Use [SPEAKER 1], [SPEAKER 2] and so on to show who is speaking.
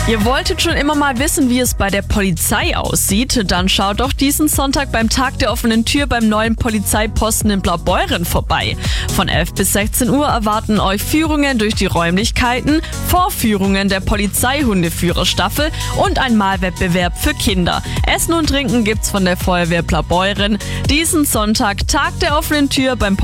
[SPEAKER 1] Ihr wolltet schon immer mal wissen, wie es bei der Polizei aussieht? Dann schaut doch diesen Sonntag beim Tag der offenen Tür beim neuen Polizeiposten in Blaubeuren vorbei. Von 11 bis 16 Uhr erwarten euch Führungen durch die Räumlichkeiten, Vorführungen der Polizeihundeführerstaffel und ein Malwettbewerb für Kinder. Essen und Trinken gibt's von der Feuerwehr Blaubeuren. Diesen Sonntag Tag der offenen Tür beim